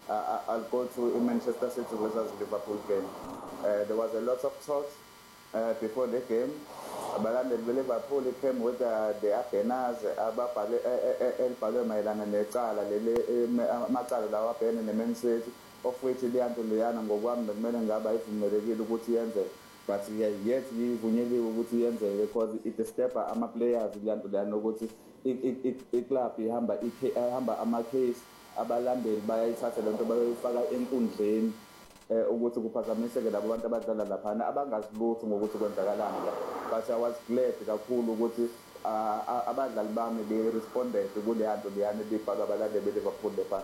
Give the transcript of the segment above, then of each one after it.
I'll go to Manchester City versus Liverpool game. There was a lot of talks before the game. Abalandeli beLiverpool came with their banners elibhalwe mayelana necala leli amacala lawa abhene neMan City of which leyanto leyana ngokwami bekumele ngaba ivumelekile ukuthi yenze but yet ivunyeliwe ukuthi yenzeke because it stepper ama-players leyanto leyana ukuthi i-club ihamba ama-case abalandeli bayayithatha lento bayifaka enkundleni ukuthi kuphazamiseke labo bantu abadlala laphana abangazilutho ngokuthi kwenzakalani la but I was glad kakhulu ukuthi abadlali bami be-responded kuleyanto leyana libhalwa abalandeli beLiverpool lephana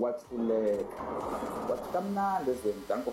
wathi kamnandi ezweni danko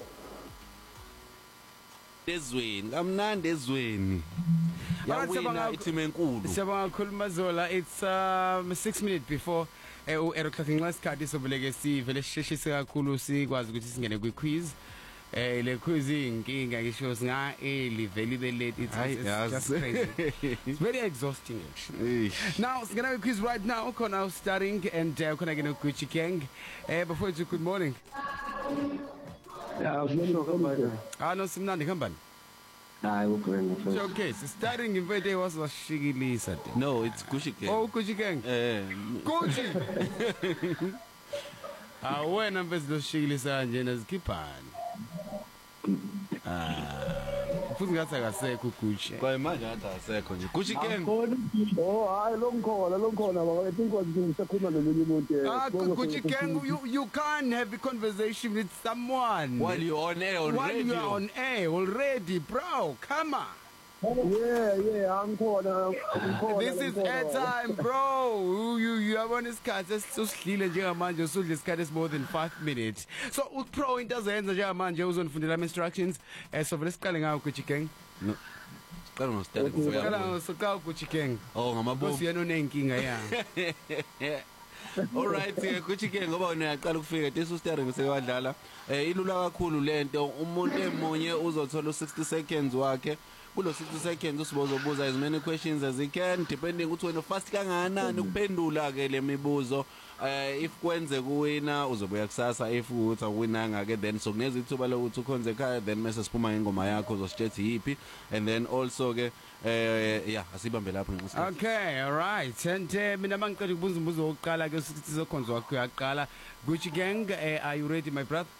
kamnandi ezweni yawina iteam enkulu. Siyabonga kakhulu Mazola. It's 6 minutes before u-Eroclocking lesikhathi sobuleke sivele sisheshise kakhulu sikwazi ukuthi singene kwi-quiz. Le quiz inkinga ngisho singa very late. It's just crazy. It's very exhausting actually. Now singena kwi-quiz right now khona starting and khona ke no Gucci Gang. Before you good morning. Yeah, No simnandi khambani. Okay, okay, so starting in Vede was Shigilisa. No, it's Gucci Gang. Oh, Gucci Gang. Gucci. When I'm visiting Shigilisa and Jenna's Kipan. Futhi ngathi akasekho Gucci. Kwa manje ngathi akasekho nje. Gucci Gang. Oh, hayi longikhona baba. I think ngisakhuluma nomunye umuntu. Gucci Gang, you can't have a conversation with someone while you're on air already. While you are on air already, bro. Come on. Yeah, I'm corner. This is airtime, bro. You have on this card sesihlile njengamanje usudla isikhathi is more than 5 minutes. So uPro into azenza njengamanje uzonifundela instructions. So vele siqale ngawo Gucci Gang. No. Siqala ngosithatha kufika. Siqala Gucci Gang. Oh ngamabovu. Kusiyena onenkinga ya. All right, Gucci Gang ngoba uyaqala ukufika desu steering sewadlala. Ilula kakhulu lento umuntu emunye uzothola u60 seconds wakhe. Kulo 60 seconds usibozobuza as many questions as you can depending ukuthi wena fast kangakanani ukuphendula ke le mibuzo. If kwenze kuwina uzobuya kusasa, if ukuthi awinanga ke then sokuneza ithuba lokuthi ukhonze ekhaya then mase siphuma ngengoma yakho uzosithetha yipi and then also ke asibambe lapho ngesikhathi. Okay, all right. And mina mangicela ukubuza umbuzo wokuqala ke sizokhonza wakho uyaqala. Gucci Gang, are you ready my brother?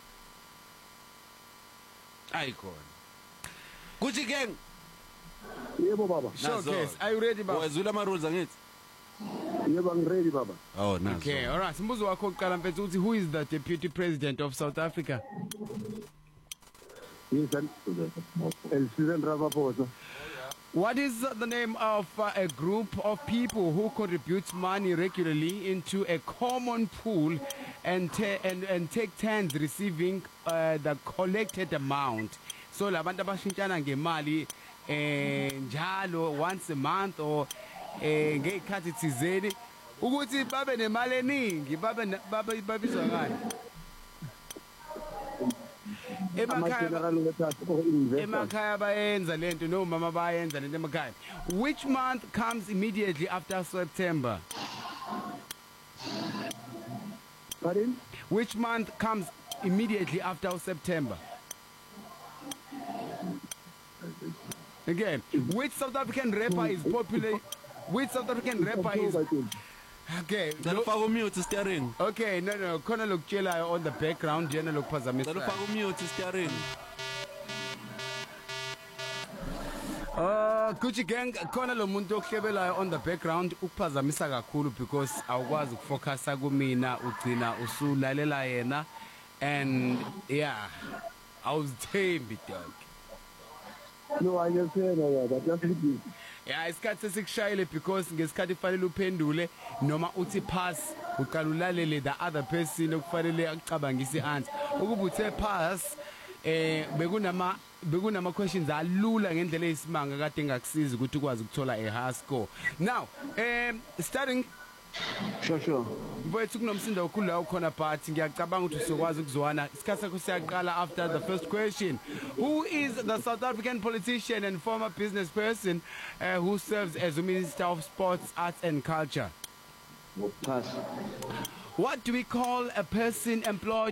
Icon. Gucci Gang. Yebo baba. Showcase, are you ready baba? Wezula ama rules angithi? Yebo I'm ready baba. Oh, nazo. Okay, all right. Umbuzo wakho oqala mfethu uthi who is the deputy president of South Africa? Yes, Cyril Ramaphosa. What is the name of a group of people who contributes money regularly into a common pool and take turns receiving the collected amount? So labantu abashintshana ngemali njalo once a month or ngekhathi thizeni ukuthi babe nemali eningi babizwa ngani emakhaya bayenza lento no mama bayenza lento emakhaya. Which month comes immediately after September? Pardon? Which month comes immediately after September? Again, which South African rapper is popular? Which South African rapper is? Okay. Dalufaka mute steering. Okay, no. Khona lokutshela on the background, yena lokuphazamisa. Dalufaka mute steering. Gucci Gang, khona lo muntu ohlebelayo on the background ukuphazamisa kakhulu because awukwazi ukufocusa kumina ugcina usulalela yena and yeah, awuzithembi dog. No, I just say no, but just it. Yeah, isikhathi sesikushayile because ngesikhathi kufanele uphendule noma uthi pass uqala ulalele the other person okufanele akucabangise answer. Ukuba uthe pass bekunama questions alula ngendlela eyisimanga kade ngakusiza ukuthi ukwazi ukuthola a high score. Now, starting Sure. Mfowethu kunomsindo okhulu la ukhona but ngiyacabanga ukuthi usokwazi ukuzwana. Isikhathi sakho siyaqala after the first question. Who is the South African politician and former business person who serves as the Minister of Sports, Arts and Culture? Pass. What do we call a person employed